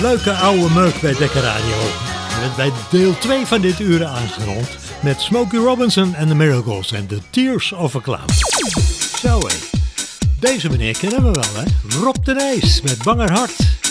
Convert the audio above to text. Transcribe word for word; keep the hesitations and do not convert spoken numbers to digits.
leuke oude meuk bij Dekker Radio. Met bij deel twee van dit uur aangerond met Smokey Robinson en The Miracles en The Tears of a Clown. Zo hé, deze meneer kennen we wel hè, Rob de Nijs met Banger Hart.